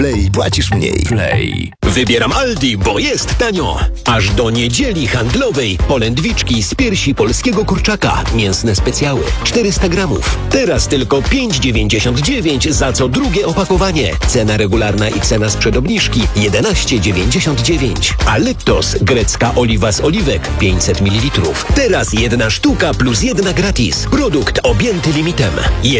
Play płacisz mniej. Play. Wybieram Aldi, bo jest tanio. Aż do niedzieli handlowej polędwiczki z piersi polskiego kurczaka. Mięsne specjały. 400 gramów. Teraz tylko 5,99 za co drugie opakowanie. Cena regularna i cena sprzed obniżki 11,99. A Leptos, grecka oliwa z oliwek 500 ml. Teraz 1 sztuka plus 1 gratis. Produkt objęty limitem.